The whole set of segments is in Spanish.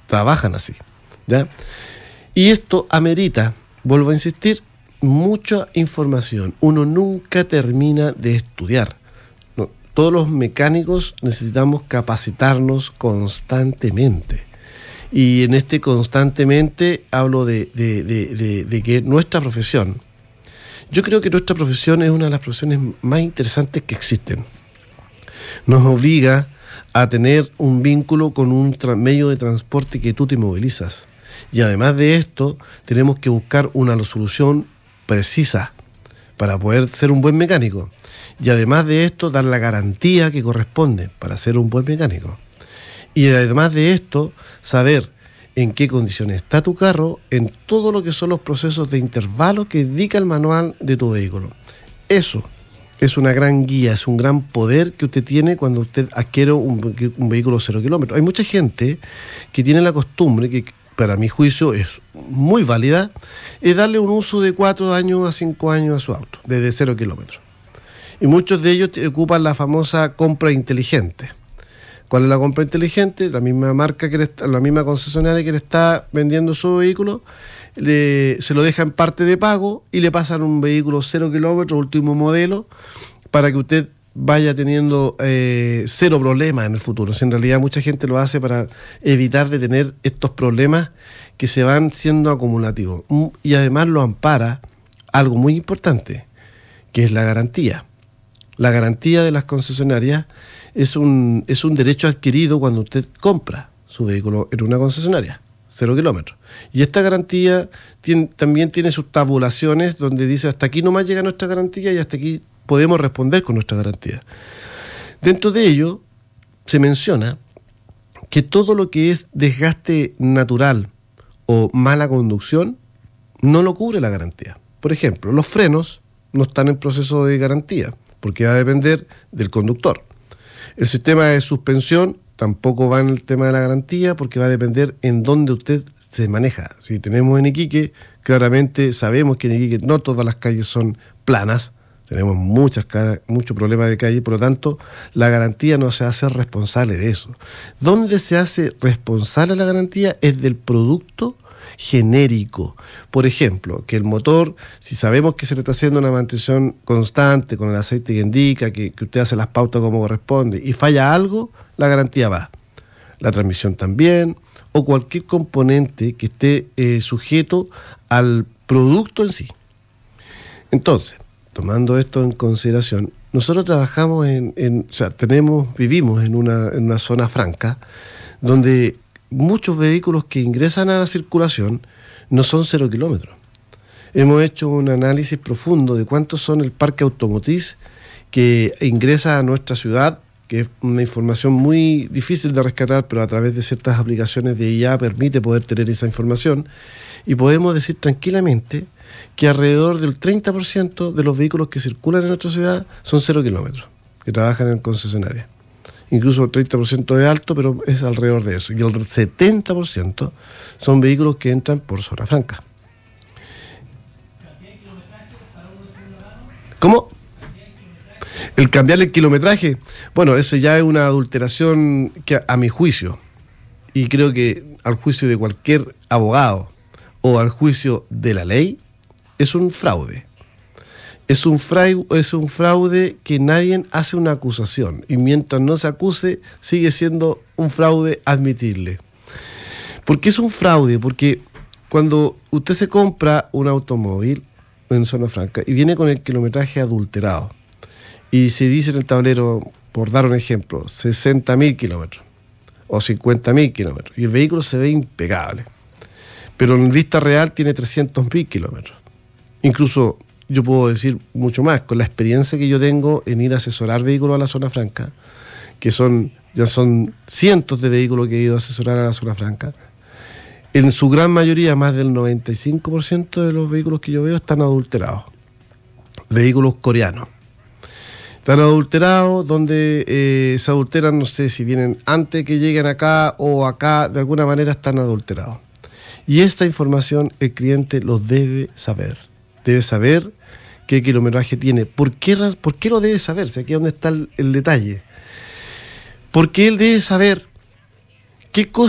trabajan así, ¿ya? Y esto amerita, vuelvo a insistir, mucha información. Uno nunca termina de estudiar. No, todos los mecánicos necesitamos capacitarnos constantemente. Y en este constantemente hablo de que nuestra profesión, yo creo que nuestra profesión es una de las profesiones más interesantes que existen. Nos obliga a tener un vínculo con un medio de transporte que tú te movilizas. Y además de esto, tenemos que buscar una solución precisa para poder ser un buen mecánico. Y además de esto, dar la garantía que corresponde para ser un buen mecánico. Y además de esto, saber en qué condiciones está tu carro, en todo lo que son los procesos de intervalo que indica el manual de tu vehículo. Eso es una gran guía, es un gran poder que usted tiene cuando usted adquiere un vehículo 0 kilómetros. Hay mucha gente que tiene la costumbre, que para mi juicio es muy válida, es darle un uso de 4 años a 5 años a su auto, desde 0 kilómetros. Y muchos de ellos ocupan la famosa compra inteligente. ¿Cuál es la compra inteligente? La misma marca, la misma concesionaria que le está vendiendo su vehículo, se lo deja en parte de pago y le pasan un vehículo 0 kilómetros, último modelo, para que usted vaya teniendo cero problemas en el futuro. Si en realidad mucha gente lo hace para evitar de tener estos problemas que se van siendo acumulativos. Y además lo ampara algo muy importante, que es la garantía. La garantía de las concesionarias es un derecho adquirido cuando usted compra su vehículo en una concesionaria, 0 kilómetros. Y esta garantía también tiene sus tabulaciones donde dice hasta aquí nomás llega nuestra garantía y hasta aquí podemos responder con nuestra garantía. Dentro de ello se menciona que todo lo que es desgaste natural o mala conducción no lo cubre la garantía. Por ejemplo, los frenos no están en proceso de garantía porque va a depender del conductor. El sistema de suspensión tampoco va en el tema de la garantía porque va a depender en dónde usted se maneja. Si tenemos en Iquique, claramente sabemos que en Iquique no todas las calles son planas, tenemos muchos problemas de calle, por lo tanto, la garantía no se hace responsable de eso. ¿Dónde se hace responsable la garantía? Es del producto genérico. Por ejemplo, que el motor, si sabemos que se le está haciendo una mantención constante con el aceite que indica, que usted hace las pautas como corresponde y falla algo, la garantía va. La transmisión también, o cualquier componente que esté sujeto al producto en sí. Entonces, tomando esto en consideración, nosotros trabajamos vivimos en una zona franca donde muchos vehículos que ingresan a la circulación no son 0 kilómetros. Hemos hecho un análisis profundo de cuántos son el parque automotriz que ingresa a nuestra ciudad, que es una información muy difícil de rescatar, pero a través de ciertas aplicaciones de IA permite poder tener esa información, y podemos decir tranquilamente que alrededor del 30% de los vehículos que circulan en nuestra ciudad son 0 kilómetros, que trabajan en concesionarias. Incluso el 30% es alto, pero es alrededor de eso. Y el 70% son vehículos que entran por zona franca. ¿Cómo? El cambiar el kilometraje. Bueno, eso ya es una adulteración que a mi juicio, y creo que al juicio de cualquier abogado o al juicio de la ley, es un fraude. Es un fraude que nadie hace una acusación, y mientras no se acuse sigue siendo un fraude admitible. ¿Por qué es un fraude? Porque cuando usted se compra un automóvil en zona franca y viene con el kilometraje adulterado y se dice en el tablero, por dar un ejemplo, 60.000 kilómetros o 50.000 kilómetros, y el vehículo se ve impecable, pero en vista real tiene 300.000 kilómetros. Incluso yo puedo decir mucho más, con la experiencia que yo tengo en ir a asesorar vehículos a la zona franca, que ya son cientos de vehículos que he ido a asesorar a la zona franca. En su gran mayoría, más del 95% de los vehículos que yo veo están adulterados. Vehículos coreanos. Están adulterados, donde se adulteran, no sé si vienen antes que lleguen acá o acá, de alguna manera están adulterados. Y esta información el cliente lo debe saber. Debe saber qué kilometraje tiene. ¿Por qué lo debe saber? Si aquí es donde está el detalle. Porque él debe saber qué cosas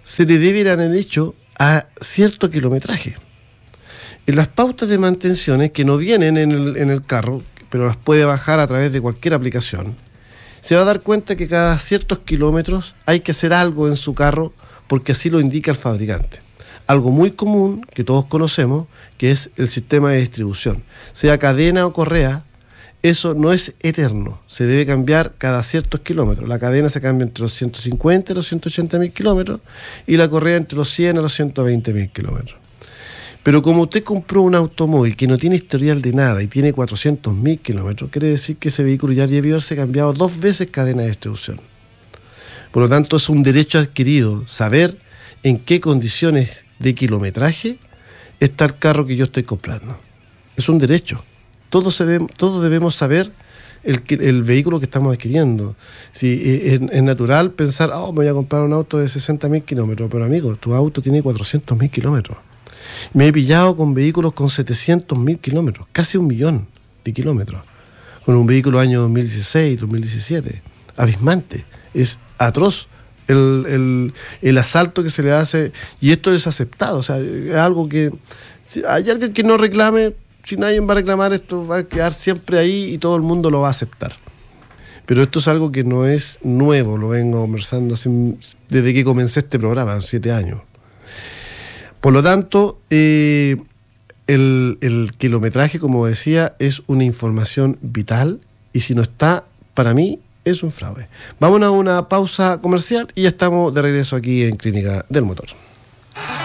se le debe haber hecho a cierto kilometraje. En las pautas de mantenciones que no vienen en el carro, pero las puede bajar a través de cualquier aplicación, se va a dar cuenta que cada ciertos kilómetros hay que hacer algo en su carro porque así lo indica el fabricante. Algo muy común que todos conocemos, que es el sistema de distribución. Sea cadena o correa, eso no es eterno, se debe cambiar cada ciertos kilómetros. La cadena se cambia entre los 150 y los 180.000 kilómetros y la correa entre los 100 a los 120.000 kilómetros. Pero como usted compró un automóvil que no tiene historial de nada y tiene 400.000 kilómetros, quiere decir que ese vehículo ya debió haberse cambiado 2 veces cadena de distribución. Por lo tanto, es un derecho adquirido saber en qué condiciones de kilometraje está el carro que yo estoy comprando. Es un derecho. Todos debemos saber el vehículo que estamos adquiriendo. Si es natural pensar, me voy a comprar un auto de 60.000 kilómetros, pero amigo, tu auto tiene 400.000 kilómetros. Me he pillado con vehículos con 700.000 kilómetros, casi 1 millón de kilómetros, con un vehículo año 2016, 2017. Abismante, es atroz el asalto que se le hace, y esto es aceptado. O sea, es algo que, si hay alguien que no reclame, si nadie va a reclamar, esto va a quedar siempre ahí y todo el mundo lo va a aceptar. Pero esto es algo que no es nuevo, lo vengo conversando desde que comencé este programa, 7 años. Por lo tanto, el kilometraje, como decía, es una información vital y si no está, para mí, es un fraude. Vámonos a una pausa comercial y ya estamos de regreso aquí en Clínica del Motor.